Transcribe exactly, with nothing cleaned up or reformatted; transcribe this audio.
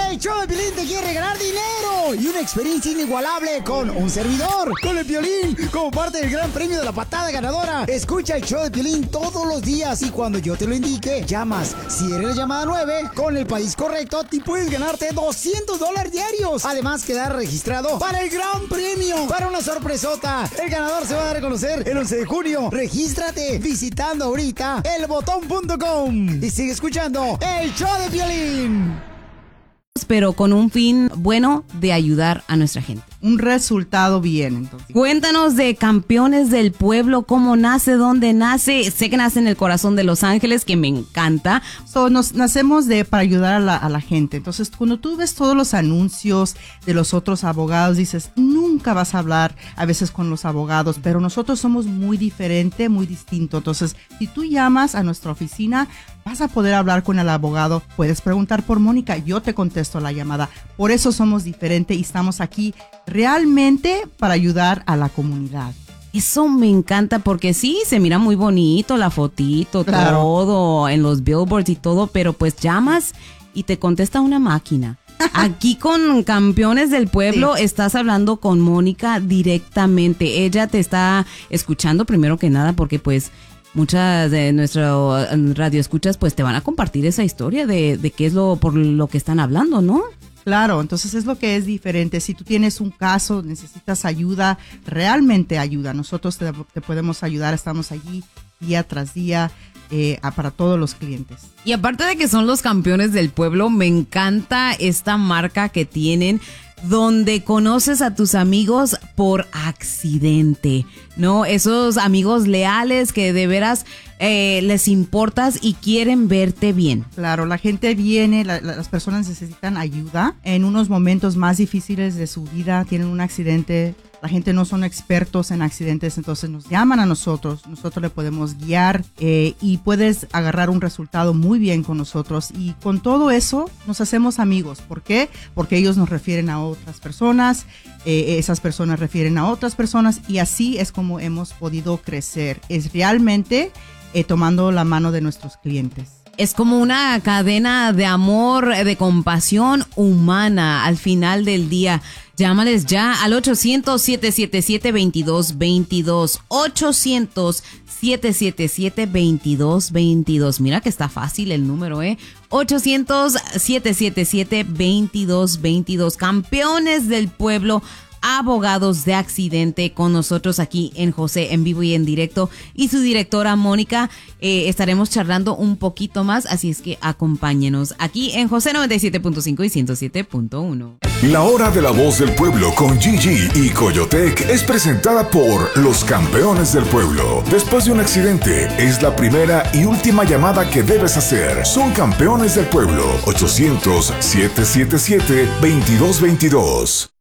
El show de Piolín te quiere regalar dinero y una experiencia inigualable con un servidor, con el Piolín, como parte del gran premio de la patada ganadora. Escucha el show de Piolín todos los días y cuando yo te lo indique, llamas. Si eres la llamada nueve, con el país correcto, te puedes ganarte doscientos dólares diarios. Además, quedar registrado para el gran premio, para una sorpresota. El ganador se va a dar a conocer el once de junio. Regístrate visitando ahorita el botón punto com y sigue escuchando el show de Piolín. Pero con un fin bueno de ayudar a nuestra gente. Un resultado bien, entonces. Cuéntanos de Campeones del Pueblo, cómo nace, dónde nace. Sé que nace en el corazón de Los Ángeles, que me encanta. So, nos nacemos de para ayudar a la, a la gente. Entonces, cuando tú ves todos los anuncios de los otros abogados, dices, nunca vas a hablar a veces con los abogados, pero nosotros somos muy diferente, muy distinto. Entonces, si tú llamas a nuestra oficina, vas a poder hablar con el abogado. Puedes preguntar por Mónica, yo te contesto la llamada. Por eso somos diferentes y estamos aquí realmente para ayudar a la comunidad. Eso me encanta porque sí, se mira muy bonito la fotito, claro, todo en los billboards y todo, pero pues llamas y te contesta una máquina. Aquí con Campeones del Pueblo sí. Estás hablando con Mónica directamente. Ella te está escuchando primero que nada porque pues muchas de nuestras radioescuchas pues te van a compartir esa historia de, de qué es lo por lo que están hablando, ¿no? Claro, entonces es lo que es diferente. Si tú tienes un caso, necesitas ayuda, realmente ayuda. Nosotros te, te podemos ayudar, estamos allí día tras día eh, para todos los clientes. Y aparte de que son los Campeones del Pueblo, me encanta esta marca que tienen, donde conoces a tus amigos por accidente, ¿no? Esos amigos leales que de veras eh, les importas y quieren verte bien. Claro, la gente viene, la, la, las personas necesitan ayuda en unos momentos más difíciles de su vida, tienen un accidente. La gente no son expertos en accidentes, entonces nos llaman a nosotros, nosotros le podemos guiar eh, y puedes agarrar un resultado muy bien con nosotros y con todo eso nos hacemos amigos. ¿Por qué? Porque ellos nos refieren a otras personas, eh, esas personas refieren a otras personas y así es como hemos podido crecer. Es realmente eh, tomando la mano de nuestros clientes. Es como una cadena de amor, de compasión humana al final del día. Llámales ya al ochocientos, siete siete siete, veintidós veintidós. ochocientos, siete siete siete, veintidós veintidós. Mira que está fácil el número, ¿eh? ochocientos, siete siete siete, veintidós veintidós. Campeones del Pueblo, abogados de accidente, con nosotros aquí en José en vivo y en directo, y su directora Mónica. Eh, estaremos charlando un poquito más, así es que acompáñenos aquí en José noventa y siete punto cinco y ciento siete punto uno. La hora de la voz del pueblo con Gigi y Coyotec es presentada por los Campeones del Pueblo. Después de un accidente, es la primera y última llamada que debes hacer. Son Campeones del Pueblo. ochocientos, siete siete siete, veintidós veintidós.